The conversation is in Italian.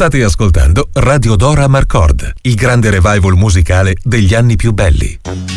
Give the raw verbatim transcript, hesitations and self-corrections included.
State ascoltando Radio Dora Marcord, il grande revival musicale degli anni più belli.